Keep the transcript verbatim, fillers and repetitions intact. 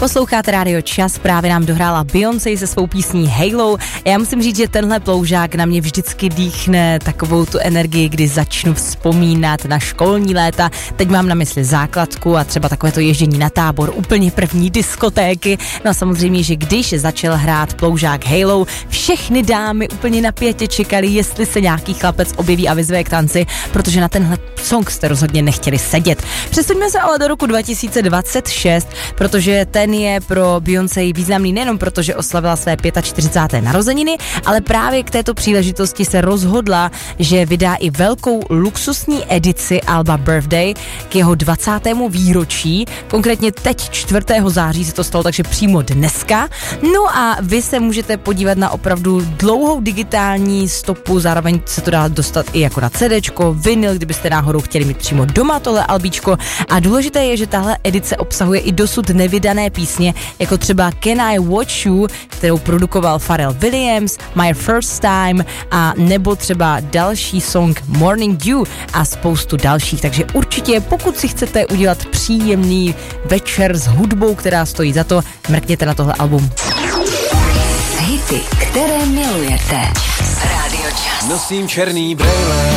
Posloucháte Rádio Čas, právě nám dohrála Beyoncé se svou písní Halo. Já musím říct, že tenhle ploužák na mě vždycky dýchne takovou tu energii, kdy začnu vzpomínat na školní léta. Teď mám na mysli základku a třeba takové to ježdění na tábor, úplně první diskotéky. No a samozřejmě, že když začal hrát ploužák Halo, všechny dámy úplně napětě čekali, jestli se nějaký chlapec objeví a vyzve k tanci, protože na tenhle song jste rozhodně nechtěli sedět. Přesuňme se ale do roku dva tisíce dvacet šest, protože ten je pro Beyoncé významný nejenom proto, že oslavila své čtyřicáté páté narozeniny, ale právě k této příležitosti se rozhodla, že vydá i velkou luxusní edici alba Birthday k jeho dvacátému výročí. Konkrétně teď čtvrtého září se to stalo, takže přímo dneska. No a vy se můžete podívat na opravdu dlouhou digitální stopu, zároveň se to dá dostat i jako na CDčko, vinyl, kdybyste náhodou chtěli mít přímo doma tohle albíčko. A důležité je, že tahle edice obsahuje i dosud nevydané písně, jako třeba Can I Watch You, kterou produkoval Pharrell Williams, My First Time a nebo třeba další song Morning Dew a spoustu dalších. Takže určitě, pokud si chcete udělat příjemný večer s hudbou, která stojí za to, mrkněte na tohle album. Hity, které milujete. Rádio Čas. Nosím černý brejle.